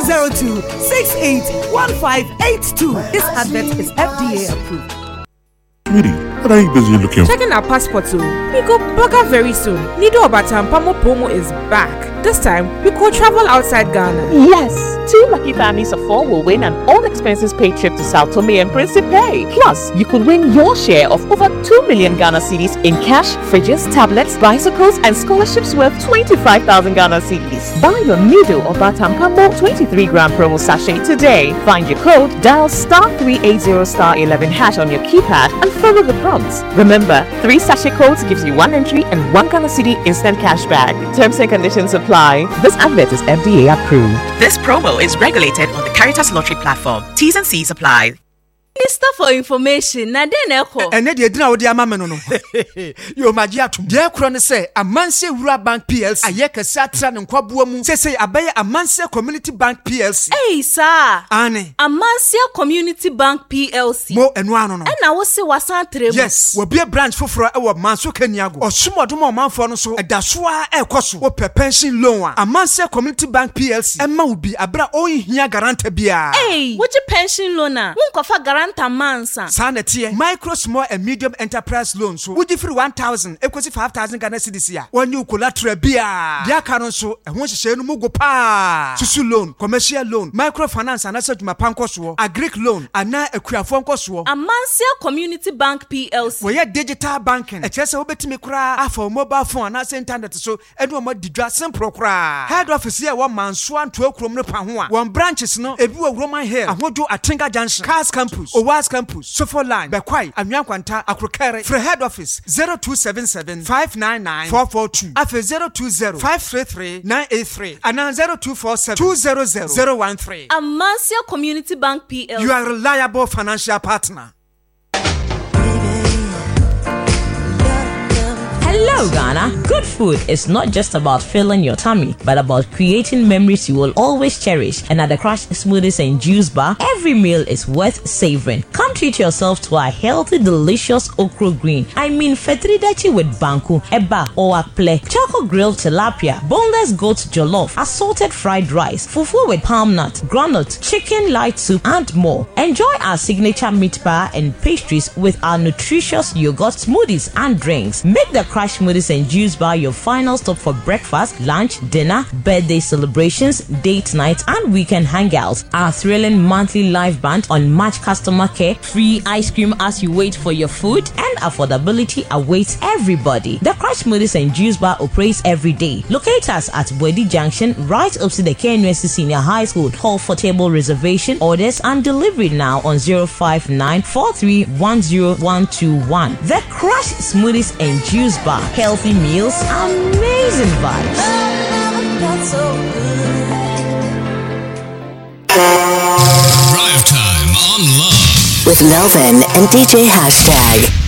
02-681582. This advert is FDA approved. Sweetie, what are you busy looking for? Checking our passports. We go bugger very soon. Nido Obatampamo promo is back. This time, we could travel outside Ghana. Yes! 2 lucky families of 4 will win an all-expenses-paid trip to Sao Tome and Principe. Plus, you could win your share of over 2 million Ghana cedis in cash, fridges, tablets, bicycles, and scholarships worth 25,000 Ghana cedis. Buy your Nido Obatampamo 23-gram promo sachet today. Find your code, dial *380*11# on your keypad, and follow the prompts. Remember, 3 sachet codes gives you 1 entry and 1 Ghana cedi instant cash back. Terms and conditions apply. This advert is FDA approved. This promo is regulated on the Caritas Lottery platform. T's and C's apply. Minister for Information, na den eko. Ene de dina odi amame no. Yo magiatum. De kro ne say Amanse Wura Bank PLC. Ayeka satra ne nkwaboa mu. Say abaye Amanse Community Bank PLC. Hey sir. Ane. Amanse Community Bank PLC. Mo eno ano no. Na wo se wasantre mu. Yes, we be a branch foforo e wo Manso Kaniago. Osumodom omanfo no so edasoa ekoso. Wo pension loan. Amanse Community Bank PLC. Emma wo bi abra ohia guarantee bia. Hey, what you pension loan na? Won kofa guarantee mansa. Sanete micro, small and medium enterprise loans. So would you free 1,000 equals 5,000 Ghana cedis ya. When you collateral bia. Dia karon so e won hye no mugo pa. Susu loan, commercial loan, microfinance and asset ma panko so, agric loan, ana akuafo nko so. Amanse Community Bank PLC. We digital banking. E chese obetimi kura afọ mobile phone and internet so edu mo didwa simple kura. Head office here one Manso Anto Ekrom no pa ho a. One branches no ebi wo Roman Hill, ahodo Atinga Junction, Cars Campus, Owas Campus, Sofo Line, Bekwai, Anyankwanta, Akrokere. For head office 0277 599 442. Afe 020 533 983 and 0247 200 013. Amanse Community Bank PLC. You are a reliable financial partner. Hello Ghana. Good food is not just about filling your tummy, but about creating memories you will always cherish. And at the Crush Smoothies and Juice Bar, every meal is worth savoring. Come treat yourself to a healthy, delicious okra green. I mean fetridachi with banku, eba or akple, choco grilled tilapia, boneless goat jollof, assorted fried rice, fufu with palm nut, granite, chicken light soup, and more. Enjoy our signature meat bar and pastries with our nutritious yogurt smoothies and drinks. Make the Crush Smoothies and Juice Bar your final stop for breakfast, lunch, dinner, birthday celebrations, date nights, and weekend hangouts. Our thrilling monthly live band on match customer care, free ice cream as you wait for your food, and affordability awaits everybody. The Crush Smoothies and Juice Bar operates every day. Locate us at Bwedi Junction, right opposite the KNUST Senior High School. Call for table reservation, orders, and delivery now on 059 4310121. The Crush Smoothies and Juice Bar. Healthy meals, amazing vibes. Drive Time on Love with Melvin and DJ Hashtag.